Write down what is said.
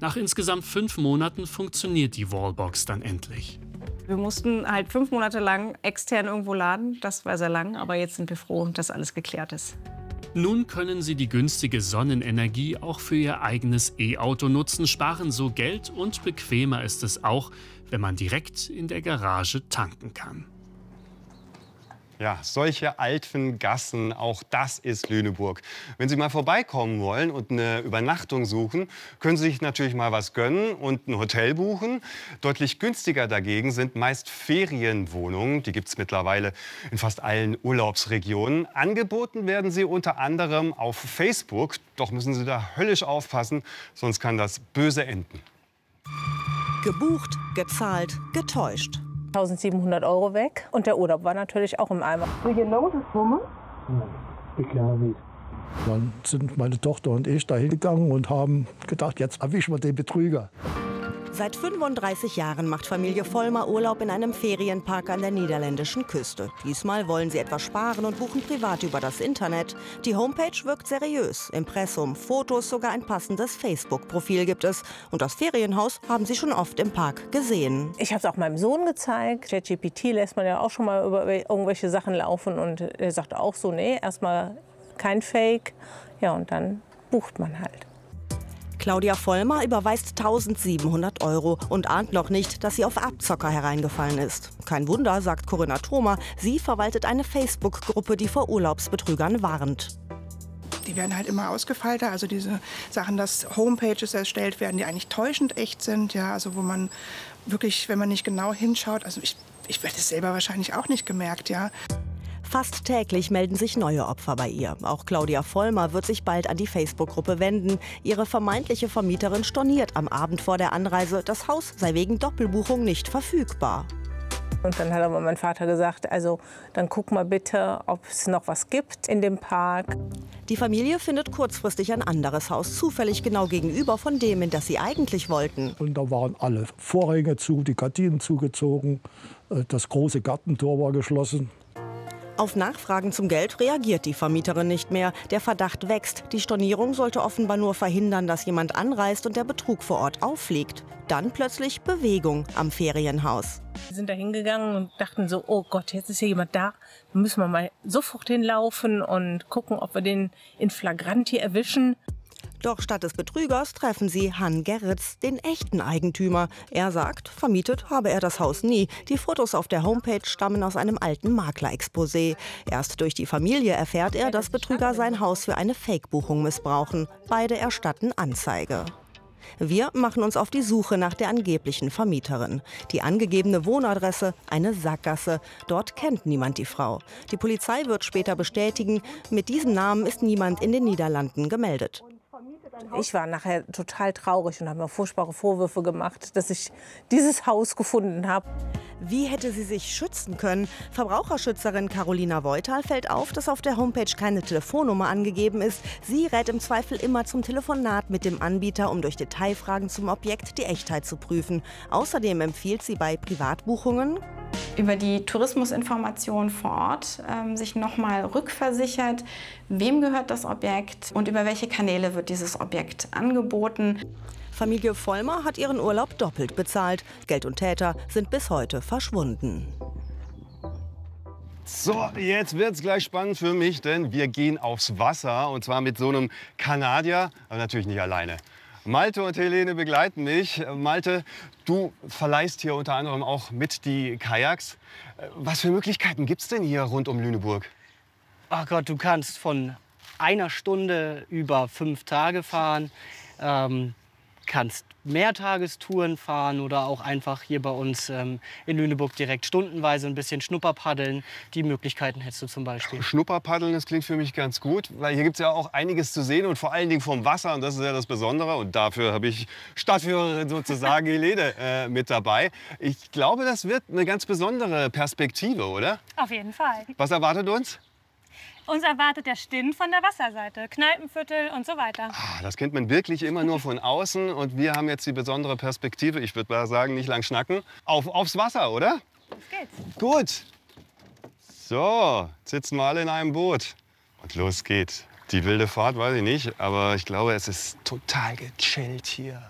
Nach insgesamt 5 Monaten funktioniert die Wallbox dann endlich. Wir mussten halt 5 Monate lang extern irgendwo laden. Das war sehr lang, aber jetzt sind wir froh, dass alles geklärt ist. Nun können Sie die günstige Sonnenenergie auch für Ihr eigenes E-Auto nutzen, sparen so Geld und bequemer ist es auch, wenn man direkt in der Garage tanken kann. Ja, solche alten Gassen, auch das ist Lüneburg. Wenn Sie mal vorbeikommen wollen und eine Übernachtung suchen, können Sie sich natürlich mal was gönnen und ein Hotel buchen. Deutlich günstiger dagegen sind meist Ferienwohnungen. Die gibt es mittlerweile in fast allen Urlaubsregionen. Angeboten werden sie unter anderem auf Facebook. Doch müssen Sie da höllisch aufpassen, sonst kann das böse enden. Gebucht, gezahlt, getäuscht. 1.700 € weg und der Urlaub war natürlich auch im Eimer. Do you know this woman? Nein, ich glaube nicht. Dann sind meine Tochter und ich dahin gegangen und haben gedacht, jetzt erwischen wir den Betrüger. Seit 35 Jahren macht Familie Vollmer Urlaub in einem Ferienpark an der niederländischen Küste. Diesmal wollen sie etwas sparen und buchen privat über das Internet. Die Homepage wirkt seriös. Impressum, Fotos, sogar ein passendes Facebook-Profil gibt es. Und das Ferienhaus haben sie schon oft im Park gesehen. Ich habe es auch meinem Sohn gezeigt. ChatGPT lässt man ja auch schon mal über irgendwelche Sachen laufen. Und er sagte auch so, nee, erstmal kein Fake. Ja, und dann bucht man halt. Claudia Vollmer überweist 1.700 € und ahnt noch nicht, dass sie auf Abzocker hereingefallen ist. Kein Wunder, sagt Corinna Thoma, sie verwaltet eine Facebook-Gruppe, die vor Urlaubsbetrügern warnt. Die werden halt immer ausgefeilter, also diese Sachen, dass Homepages erstellt werden, die eigentlich täuschend echt sind, ja, also wo man wirklich, wenn man nicht genau hinschaut, also ich werde es selber wahrscheinlich auch nicht gemerkt, ja. Fast täglich melden sich neue Opfer bei ihr. Auch Claudia Vollmer wird sich bald an die Facebook-Gruppe wenden. Ihre vermeintliche Vermieterin storniert am Abend vor der Anreise, das Haus sei wegen Doppelbuchung nicht verfügbar. Und dann hat aber mein Vater gesagt, also dann guck mal bitte, ob es noch was gibt in dem Park. Die Familie findet kurzfristig ein anderes Haus, zufällig genau gegenüber von dem, in das sie eigentlich wollten. Und da waren alle Vorhänge zu, die Gardinen zugezogen, das große Gartentor war geschlossen. Auf Nachfragen zum Geld reagiert die Vermieterin nicht mehr. Der Verdacht wächst. Die Stornierung sollte offenbar nur verhindern, dass jemand anreist und der Betrug vor Ort auffliegt. Dann plötzlich Bewegung am Ferienhaus. Wir sind da hingegangen und dachten so, oh Gott, jetzt ist hier jemand da. Da müssen wir mal sofort hinlaufen und gucken, ob wir den in Flagranti erwischen. Doch statt des Betrügers treffen sie Han Gerritz, den echten Eigentümer. Er sagt, vermietet habe er das Haus nie. Die Fotos auf der Homepage stammen aus einem alten Maklerexposé. Erst durch die Familie erfährt er, dass Betrüger sein Haus für eine Fake-Buchung missbrauchen. Beide erstatten Anzeige. Wir machen uns auf die Suche nach der angeblichen Vermieterin. Die angegebene Wohnadresse, eine Sackgasse. Dort kennt niemand die Frau. Die Polizei wird später bestätigen, mit diesem Namen ist niemand in den Niederlanden gemeldet. Ich war nachher total traurig und habe mir furchtbare Vorwürfe gemacht, dass ich dieses Haus gefunden habe. Wie hätte sie sich schützen können? Verbraucherschützerin Carolina Voital fällt auf, dass auf der Homepage keine Telefonnummer angegeben ist. Sie rät im Zweifel immer zum Telefonat mit dem Anbieter, um durch Detailfragen zum Objekt die Echtheit zu prüfen. Außerdem empfiehlt sie bei Privatbuchungen, über die Tourismusinformation vor Ort sich nochmal rückversichert, wem gehört das Objekt und über welche Kanäle wird dieses Objekt angeboten. Familie Vollmer hat ihren Urlaub doppelt bezahlt. Geld und Täter sind bis heute verschwunden. So, jetzt wird's gleich spannend für mich, denn wir gehen aufs Wasser und zwar mit so einem Kanadier, aber natürlich nicht alleine. Malte und Helene begleiten mich. Malte, du verleihst hier unter anderem auch mit die Kajaks. Was für Möglichkeiten gibt's denn hier rund um Lüneburg? Ach Gott, du kannst von einer Stunde über 5 Tage fahren. Kannst Mehrtagestouren fahren oder auch einfach hier bei uns in Lüneburg direkt stundenweise ein bisschen Schnupperpaddeln. Die Möglichkeiten hättest du zum Beispiel. Schnupperpaddeln, das klingt für mich ganz gut, weil hier gibt es ja auch einiges zu sehen und vor allen Dingen vom Wasser. Und das ist ja das Besondere. Und dafür habe ich Stadtführerin sozusagen Helene mit dabei. Ich glaube, das wird eine ganz besondere Perspektive, oder? Auf jeden Fall. Was erwartet uns? Uns erwartet der Stint von der Wasserseite, Kneipenviertel und so weiter. Das kennt man wirklich immer nur von außen. Und wir haben jetzt die besondere Perspektive, ich würde mal sagen, nicht lang schnacken, aufs Wasser, oder? Los geht's. Gut. So, jetzt sitzen wir alle in einem Boot. Und los geht's. Die wilde Fahrt weiß ich nicht, aber ich glaube, es ist total gechillt hier.